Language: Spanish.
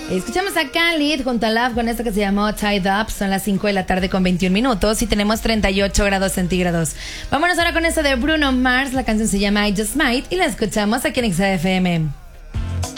Escuchamos a Khalid junto a Love con esto que se llamó Tied Up. Son las 5 de la tarde con 21 minutos y tenemos 38 grados centígrados. Vámonos ahora con esto de Bruno Mars. La canción se llama I Just Might y la escuchamos aquí en XFM.